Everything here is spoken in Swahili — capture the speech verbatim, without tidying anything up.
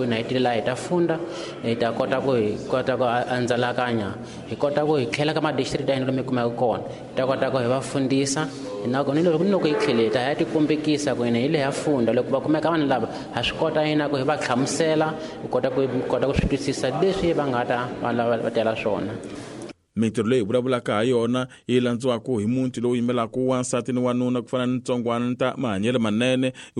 ku na hitila hi ta funda hi ta kota ku hi kota ku andzalakanya hi kota ku hi tlhela ka ma district ya hina lomu kumeka kona hi ta kota ku hi va fundisa na ku ni loko ni loko hi tlheleta hi ti kombekisa ku hina hi le ya funda loko va kumeka vanhu lava ha swi kota hina ku hi va hlamusela hi kota ku kota ku swi twisisa leswi va nga ta va tela swona. Mintirho leyi vulavulaka ha yona yi landziwaka hi munti lowu yimelaka wansati ni wanuna ku fana ni tsongwana ta mahanyelo manene